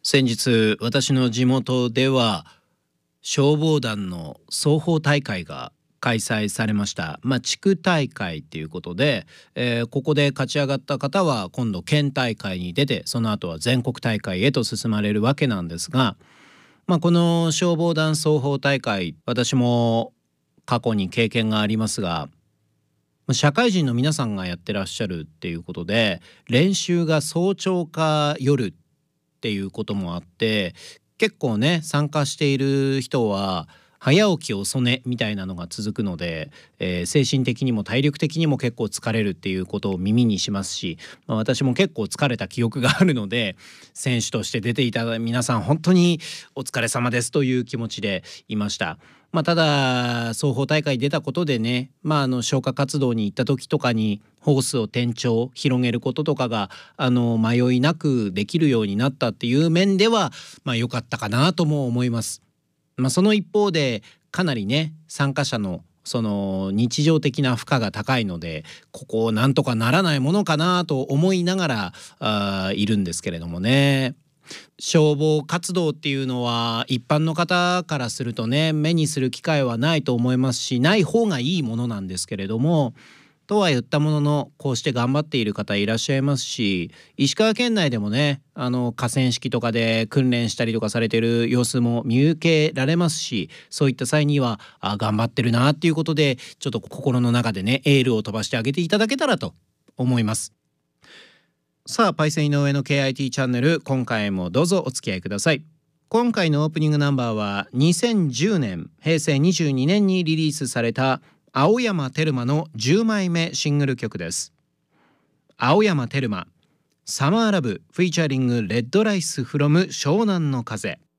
先日私の地元では消防団の双方大会が開催されました。地区大会っていうことで、ここで勝ち上がった方は今度県大会に出て、その後は全国大会へと進まれるわけなんですが、この消防団双方大会、私も過去に経験がありますが、社会人の皆さんがやってらっしゃるっていうことで、練習が早朝か夜っていうこともあって、結構ね参加している人は早起き遅寝みたいなのが続くので、精神的にも体力的にも結構疲れるっていうことを耳にしますし、私も結構疲れた記憶があるので、選手として出ていた皆さん本当にお疲れ様ですという気持ちでいました。ただ双方大会出たことでね、消火活動に行った時とかにホースを広げることとかが迷いなくできるようになったっていう面では良かったかなとも思います。その一方でかなりね参加者のその日常的な負荷が高いので、ここをなんとかならないものかなと思いながらいるんですけれどもね。消防活動っていうのは一般の方からするとね、目にする機会はないと思いますし、ない方がいいものなんですけれども、とは言ったもののこうして頑張っている方いらっしゃいますし、石川県内でもね河川敷とかで訓練したりとかされている様子も見受けられますし、そういった際には頑張ってるなっていうことで、ちょっと心の中でねエールを飛ばしてあげていただけたらと思います。さあパイセン井上の KIT チャンネル、今回もどうぞお付き合いください。今回のオープニングナンバーは2010年平成22年にリリースされた青山テルマの10枚目シングル曲です。青山テルマサマーラブフィーチャリングレッドライスフロム湘南の風。